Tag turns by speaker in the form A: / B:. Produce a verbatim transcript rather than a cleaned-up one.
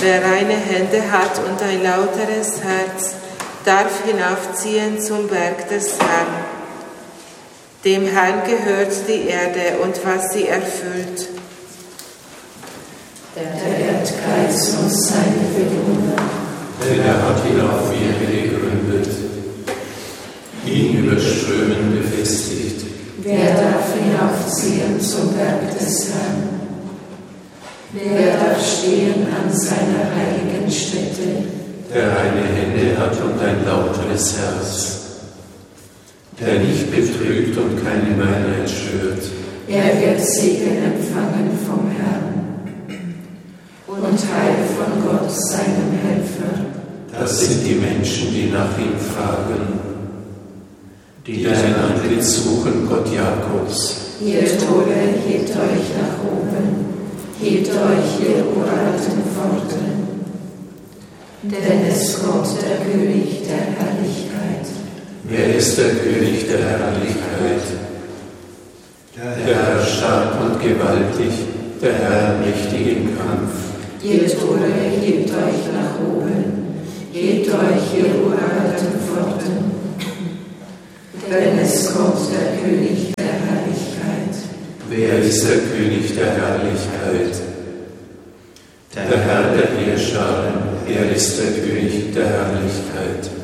A: Wer reine Hände hat und ein lauteres Herz, darf hinaufziehen zum Berg des Herrn. Dem Herrn gehört die Erde und was sie erfüllt.
B: Der Erdkreis und seine Bewohner.
C: Denn er hat ihn auf Erde gegründet, ihn über Strömen befestigt.
B: Wer darf hinaufziehen zum Berg des Herrn? Wer darf stehen an seiner heiligen Stätte?
C: Der reine Hände hat und ein lauteres Herz, der nicht betrügt und keine Meinheit schwört.
B: Er wird Segen empfangen vom Herrn und Heil von Gott, seinem Helfer.
C: Das sind die Menschen, die nach ihm fragen, die dein Antlitz suchen, Gott Jakobs.
B: Ihr Tore, hebt euch nach oben, hebt euch, ihr uralten Pforten. Denn es kommt der König der Herrlichkeit.
C: Wer ist der König der Herrlichkeit? Der Herr stark und gewaltig, der Herr mächtig im Kampf.
B: Ihr Tore, hebt euch nach oben, hebt euch, ihr uralten Pforten. Denn es kommt der König der Herrlichkeit.
C: Wer ist der König der Herrlichkeit? Der Herr der Heerscharen, er ist der König der Herrlichkeit.